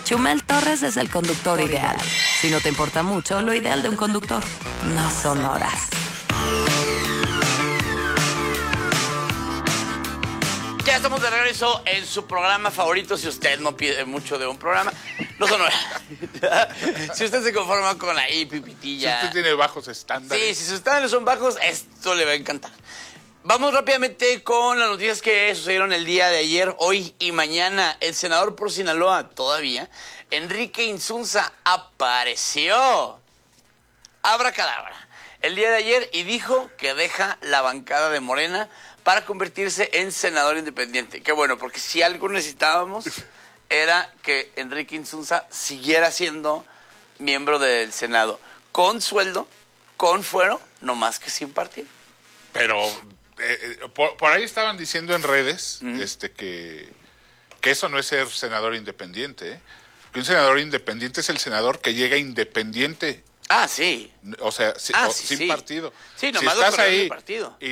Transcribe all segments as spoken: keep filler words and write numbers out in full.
Chumel Torres es el conductor ideal. Si no te importa mucho, lo ideal de un conductor no son horas. Ya estamos de regreso en su programa favorito. Si usted no pide mucho de un programa, no son horas. Si usted se conforma con ahí, pipitilla. Si usted tiene bajos estándares. Sí, si sus estándares son bajos, esto le va a encantar. Vamos rápidamente con las noticias que sucedieron el día de ayer, hoy y mañana. El senador por Sinaloa, todavía, Enrique Insunza, apareció. Abracadabra. El día de ayer y dijo que deja la bancada de Morena para convertirse en senador independiente. Qué bueno, porque si algo necesitábamos era que Enrique Insunza siguiera siendo miembro del Senado. Con sueldo, con fuero, no más que sin partido. Pero eh, por, por ahí estaban diciendo en redes uh-huh. este, que, que eso no es ser senador independiente. ¿eh? Que un senador independiente es el senador que llega independiente. Ah, sí. O sea, si, ah, o, sí, sin sí. partido. Sí, nomás si estás ahí partido. Y,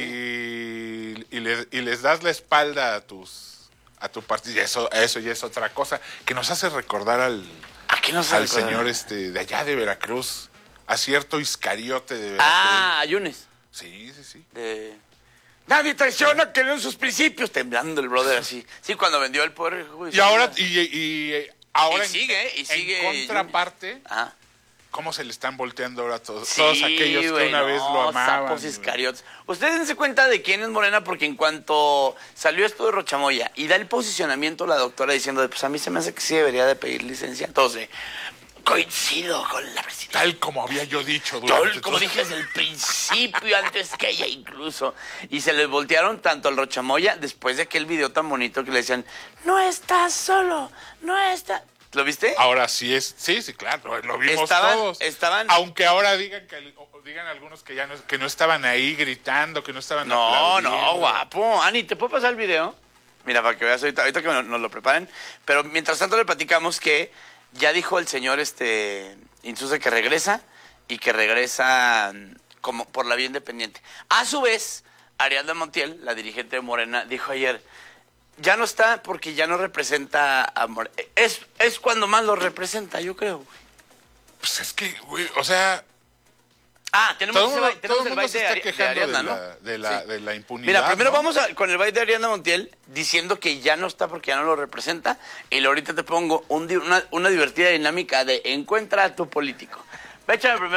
y, le, y les das la espalda a tus a tu partido, eso, eso ya es otra cosa, que nos hace recordar al, ¿A qué nos al recordar? señor este de allá de Veracruz, a cierto Iscariote de Veracruz. Ah, Yunes. Sí, sí, sí. De... Nadie traiciona que en sus principios, temblando el brother así. Sí, cuando vendió el poder judicial. Y ahora, y, y ahora y sigue, y sigue. En contraparte, ah. ¿cómo se le están volteando ahora a todos, sí, todos aquellos que wey, una no, vez lo amaban? Sapos iscariotes. Ustedes dense cuenta de quién es Morena, porque en cuanto salió esto de Rochamoya y da el posicionamiento la doctora diciendo, pues a mí se me hace que sí debería de pedir licencia. Entonces, coincido con la presidenta. Tal como había yo dicho. Tal como dije desde el principio, antes que ella incluso. Y se les voltearon tanto al Rochamoya después de aquel video tan bonito que le decían, no estás solo, no estás... ¿Lo viste? Ahora sí es, sí, sí, claro, lo vimos estaban, todos. Estaban... Aunque ahora digan que digan algunos que ya no, que no estaban ahí gritando, que no estaban No, aplaudiendo. no, guapo. Ani, ¿te puedo pasar el video? Mira, para que veas ahorita, ahorita que nos lo preparen. Pero mientras tanto le platicamos que ya dijo el señor este Insunza que regresa y que regresa como por la vía independiente. A su vez, Ariadna Montiel, la dirigente de Morena, dijo ayer... Ya no está porque ya no representa a Morena. Es, es cuando más lo representa, yo creo, güey. Pues es que, güey, o sea... Ah, tenemos, todo ese, mundo, tenemos todo el mundo se baile está de, quejando de Ariadna, de, la, ¿no? de, la, sí. de la impunidad. Mira, primero ¿no? vamos a, con el baile de Ariadna Montiel diciendo que ya no está porque ya no lo representa. Y ahorita te pongo un, una, una divertida dinámica de encuentra a tu político. Échame primero.